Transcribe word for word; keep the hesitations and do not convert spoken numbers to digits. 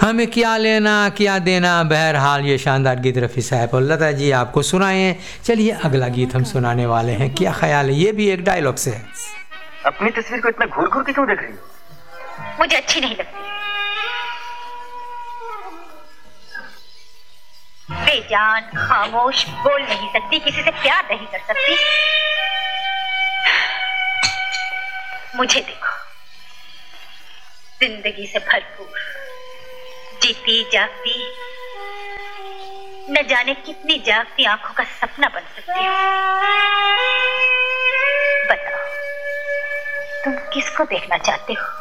हमें क्या लेना क्या देना। बहरहाल ये शानदार गीत रफ़ी साहब और लता जी आपको सुनाए। चलिए अगला गीत हम सुनाने वाले हैं। क्या ख्याल है? ये भी एक डायलॉग से है। अपनी तस्वीर को इतना घूर घूर के क्यों देख रही हो? मुझे अच्छी नहीं लगती। बेजान, खामोश, बोल नहीं सकती, किसी से प्यार नहीं कर सकती। मुझे देखो, जिंदगी से भरपूर, जीती जागती, न जाने कितनी जागती आंखों का सपना बन सकती हूँ। बताओ, तुम किसको देखना चाहते हो?